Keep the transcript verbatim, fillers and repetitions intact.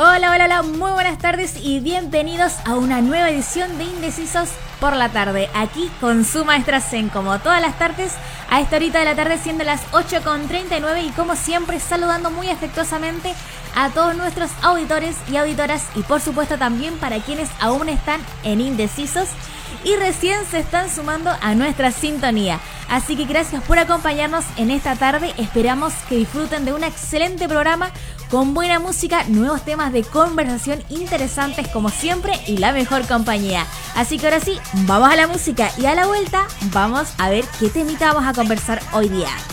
Hola, hola, hola, muy buenas tardes y bienvenidos a una nueva edición de Indecisos por la tarde, aquí con su maestra Zen, como todas las tardes, a esta horita de la tarde, siendo las ocho con treinta y nueve, y como siempre saludando muy afectuosamente a todos nuestros auditores y auditoras, y por supuesto también para quienes aún están en Indecisos y recién se están sumando a nuestra sintonía. Así que gracias por acompañarnos en esta tarde, esperamos que disfruten de un excelente programa con buena música, nuevos temas de conversación interesantes como siempre y la mejor compañía. Así que ahora sí, vamos a la música y a la vuelta vamos a ver qué temita vamos a conversar hoy día.